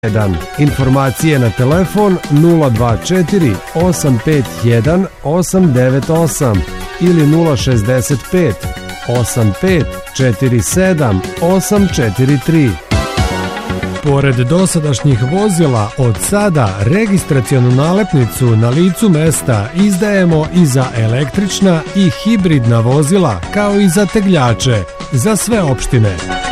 Informacije na telefon 024 851 898 ili 065 85 47 843. Pored dosadašnjih vozila, od sada registracionu nalepnicu na licu mesta izdajemo i za električna i hibridna vozila, kao i za tegljače, za sve opštine.